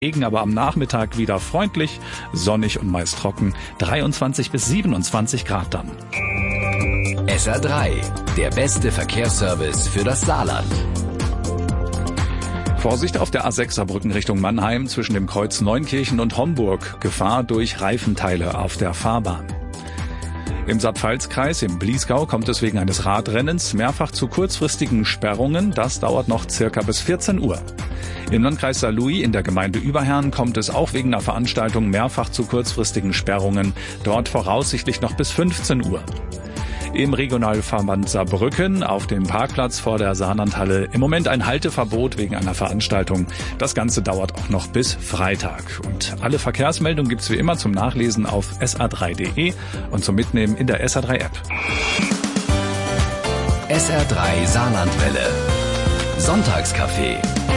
Regen, aber am Nachmittag wieder freundlich, sonnig und meist trocken, 23 bis 27 Grad dann. SR3, der beste Verkehrsservice für das Saarland. Vorsicht auf der A6 Saarbrücken Richtung Mannheim zwischen dem Kreuz Neunkirchen und Homburg. Gefahr durch Reifenteile auf der Fahrbahn. Im Saar-Pfalz-Kreis im Bliesgau kommt es wegen eines Radrennens mehrfach zu kurzfristigen Sperrungen. Das dauert noch circa bis 14 Uhr. Im Landkreis Saarlouis in der Gemeinde Überherrn kommt es auch wegen einer Veranstaltung mehrfach zu kurzfristigen Sperrungen. Dort voraussichtlich noch bis 15 Uhr. Im Regionalverband Saarbrücken auf dem Parkplatz vor der Saarlandhalle im Moment ein Halteverbot wegen einer Veranstaltung. Das Ganze dauert auch noch bis Freitag. Und alle Verkehrsmeldungen gibt's wie immer zum Nachlesen auf sr3.de und zum Mitnehmen in der SR3-App. SR3 Saarlandwelle. Sonntagskaffee.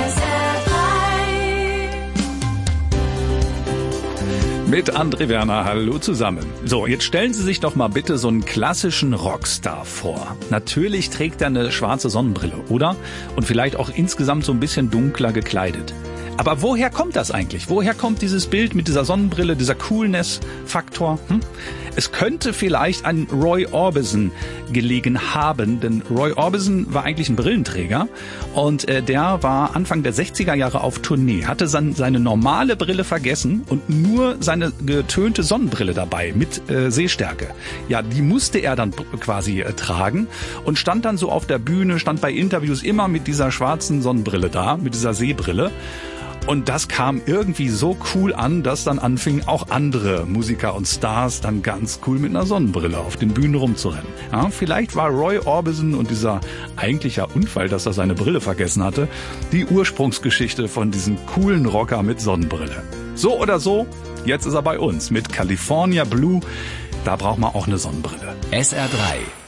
Mit André Werner, hallo zusammen. So, jetzt stellen Sie sich doch mal bitte so einen klassischen Rockstar vor. Natürlich trägt er eine schwarze Sonnenbrille, oder? Und vielleicht auch insgesamt so ein bisschen dunkler gekleidet. Aber woher kommt das eigentlich? Woher kommt dieses Bild mit dieser Sonnenbrille, dieser Coolness-Faktor? Es könnte vielleicht an Roy Orbison gelegen haben, denn Roy Orbison war eigentlich ein Brillenträger und der war Anfang der 60er Jahre auf Tournee, hatte seine normale Brille vergessen und nur seine getönte Sonnenbrille dabei mit Sehstärke. Ja, die musste er dann quasi tragen und stand dann so auf der Bühne, stand bei Interviews immer mit dieser schwarzen Sonnenbrille da, mit dieser Sehbrille. Und das kam irgendwie so cool an, dass dann anfingen auch andere Musiker und Stars dann ganz cool mit einer Sonnenbrille auf den Bühnen rumzurennen. Ja, vielleicht war Roy Orbison und dieser eigentliche Unfall, dass er seine Brille vergessen hatte, die Ursprungsgeschichte von diesem coolen Rocker mit Sonnenbrille. So oder so, jetzt ist er bei uns mit California Blue. Da braucht man auch eine Sonnenbrille. SR3